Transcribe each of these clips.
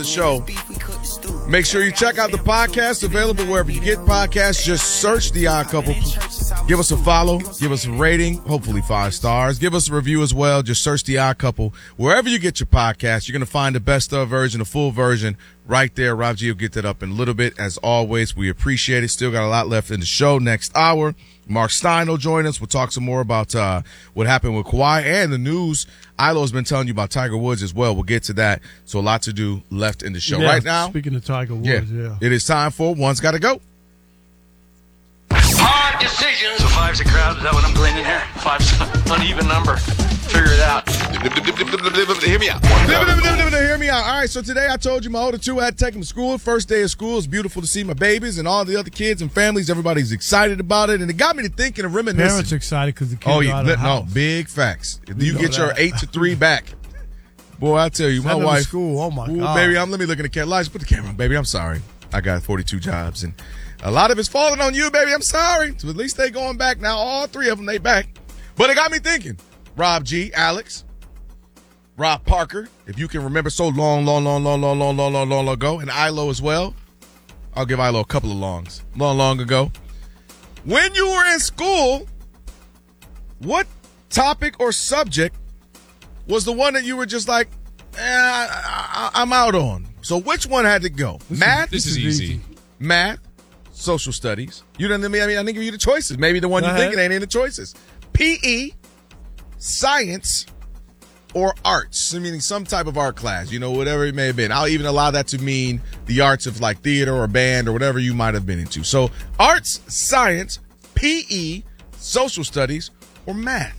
the show. Make sure you check out the podcast available wherever you get podcasts. Just search The Odd Couple. Give us a follow. Give us a rating. Hopefully 5 stars. Give us a review as well. Just search The Odd Couple. Wherever you get your podcast, you're going to find the best of version, the full version right there. Rob G will get that up in a little bit. As always, we appreciate it. Still got a lot left in the show. Next hour, Mark Stein will join us. We'll talk some more about what happened with Kawhi and the news Ilo has been telling you about Tiger Woods as well. We'll get to that. So a lot to do left in the show. Right now, speaking of Tiger Woods, it is time for One's Gotta Go. Hard decisions. So 5's a crowd. Is that what I'm gleaning here? 5's an uneven number. Figure it out. Hear me out. Hear me out. All right, so today I told you my older two, I had to take them to school. First day of school. It's beautiful to see my babies and all the other kids and families. Everybody's excited about it, and it got me to thinking and reminiscing. Parents excited because the kids are out of the house. No, big facts. You get your 8 to 3 back. Boy, I tell you, my Send them to wife. school. Oh my God, baby, let me look in the camera. Lights, put the camera on, baby. I'm sorry. I got 42 jobs, and a lot of it's falling on you, baby. I'm sorry. So at least they going back now. All 3 of them, they back. But it got me thinking. Rob G, Alex, Rob Parker, if you can remember so long ago, and Ilo as well. I'll give Ilo a couple of long ago. When you were in school, what topic or subject was the one that you were just like, I'm out on? So which one had to go? Math? This is easy. Math, social studies. You know what I mean? I didn't give you the choices. Maybe the one you're thinking ain't in the choices. PE, science, or arts, meaning some type of art class, whatever it may have been. I'll even allow that to mean the arts of like theater or band or whatever you might have been into. So arts, science, PE, social studies, or math.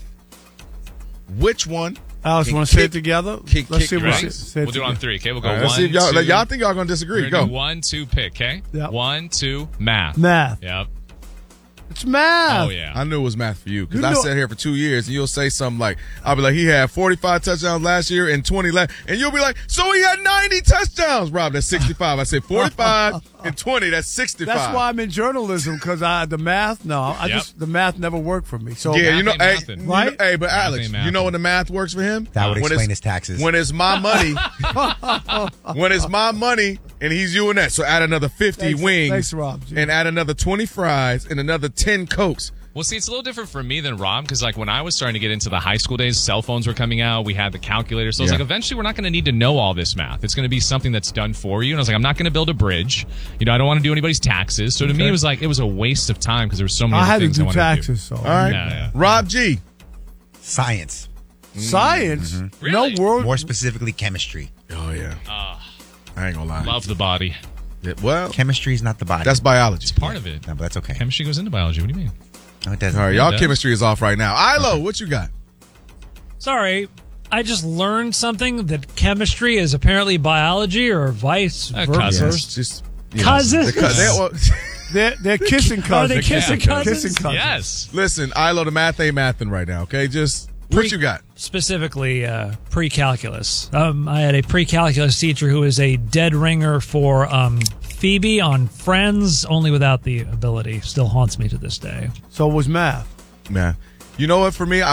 Which one? Alex, want to say it together? Let's see what we'll do it on 3, okay? We'll go right, 1, see if 2. y'all think y'all going to disagree. Go. 1, 2, pick, okay? Yep. 1, 2, math. Math. Yep. It's math. Oh, yeah. I knew it was math for you because I sat here for 2 years and you'll say something like, I'll be like, he had 45 touchdowns last year and 20 last, and you'll be like, so he had 90 touchdowns. Rob, that's 65. I said 45 and 20, that's 65. That's why I'm in journalism, because the math, the math never worked for me. So yeah, right? Hey, but Alex, you know when the math works for him? That would explain his taxes. When it's my money, when it's my money, and he's doing that. So add another 50 wings, thanks, Rob, and add another 20 fries and another 10 Cokes. Well, see, it's a little different for me than Rob because, like, when I was starting to get into the high school days, cell phones were coming out. We had the calculator. So I was like, eventually we're not going to need to know all this math. It's going to be something that's done for you. And I was like, I'm not going to build a bridge. I don't want to do anybody's taxes. So to me, it was a waste of time because there were so many other things I wanted taxes, to do. So. All right. Yeah. Rob G. Science. Science? Mm-hmm. Really? No word. More specifically, chemistry. Oh, yeah. I ain't going to lie. Love the body. Yeah, well, Chemistry is not the body. that's biology. It's part of it. No, but that's okay. Chemistry goes into biology. What do you mean? No, it doesn't. All right, y'all chemistry is off right now. Ilo, what you got? Sorry, I just learned something that chemistry is apparently biology or vice versa. Cousins. Just Cousins? They're kissing cousins. Are they kissing cousins? Kissing cousins. Yes. Listen, Ilo, the math ain't mathing right now, okay? Just what you got? Specifically, pre-calculus. I had a pre-calculus teacher who is a dead ringer for Phoebe on Friends, only without the ability. Still haunts me to this day. So it was math. Man, you know what? For me,